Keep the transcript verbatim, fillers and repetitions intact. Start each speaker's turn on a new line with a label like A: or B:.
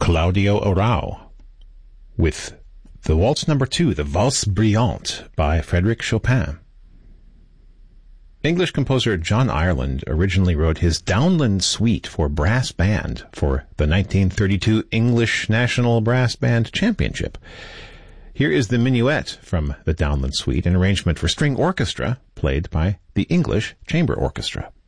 A: Claudio Arrau with the Waltz Number Two, the Valse Brillante by Frédéric Chopin. English composer John Ireland originally wrote his Downland Suite for brass band for the nineteen thirty-two English National Brass Band Championship. Here is the minuet from the Downland Suite, an arrangement for string orchestra played by the English Chamber Orchestra.